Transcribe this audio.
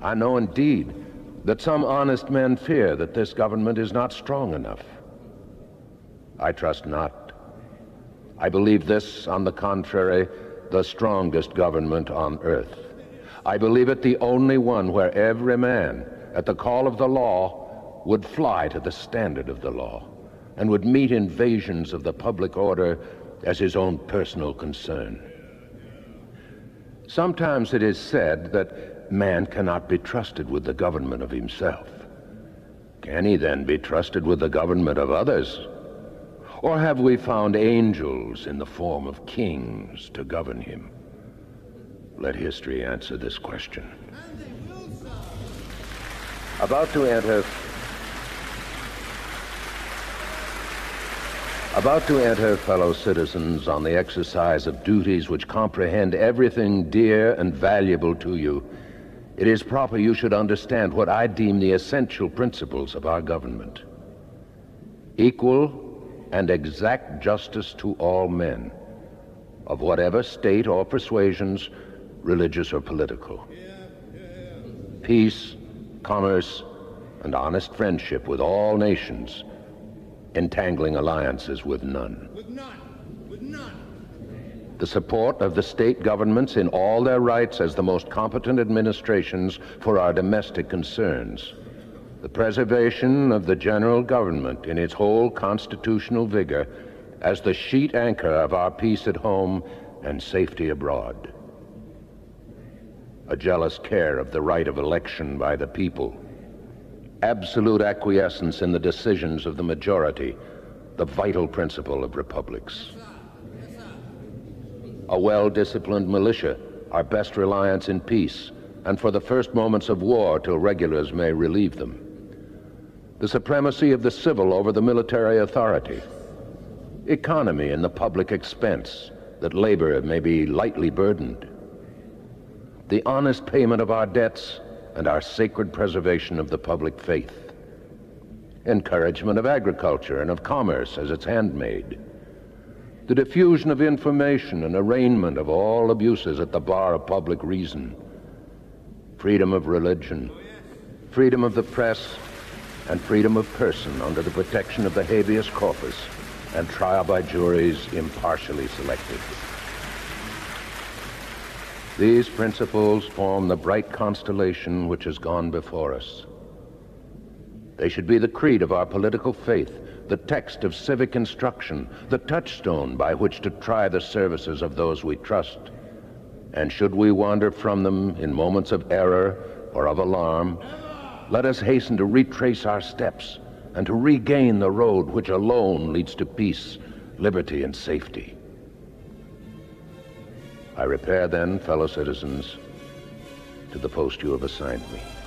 I know indeed that some honest men fear that this government is not strong enough. I trust not. I believe this, on the contrary, the strongest government on earth. I believe it the only one where every man, at the call of the law, would fly to the standard of the law and would meet invasions of the public order as his own personal concern. Sometimes it is said that man cannot be trusted with the government of himself. Can he then be trusted with the government of others? Or have we found angels in the form of kings to govern him? Let history answer this question. About to enter, fellow citizens, on the exercise of duties which comprehend everything dear and valuable to you, it is proper you should understand what I deem the essential principles of our government. Equal and exact justice to all men, of whatever state or persuasions, religious or political. Peace, commerce, and honest friendship with all nations, entangling alliances with none. The support of the state governments in all their rights as the most competent administrations for our domestic concerns. The preservation of the general government in its whole constitutional vigor as the sheet anchor of our peace at home and safety abroad. A jealous care of the right of election by the people. Absolute acquiescence in the decisions of the majority, the vital principle of republics. A well-disciplined militia, our best reliance in peace, and for the first moments of war till regulars may relieve them. The supremacy of the civil over the military authority. Economy in the public expense, that labor may be lightly burdened. The honest payment of our debts and our sacred preservation of the public faith. Encouragement of agriculture and of commerce as its handmaid. The diffusion of information and arraignment of all abuses at the bar of public reason. Freedom of religion, freedom of the press, and freedom of person under the protection of the habeas corpus and trial by juries impartially selected. These principles form the bright constellation which has gone before us. They should be the creed of our political faith, the text of civic instruction, the touchstone by which to try the services of those we trust. And should we wander from them in moments of error or of alarm, let us hasten to retrace our steps and to regain the road which alone leads to peace, liberty, and safety. I repair then, fellow citizens, to the post you have assigned me.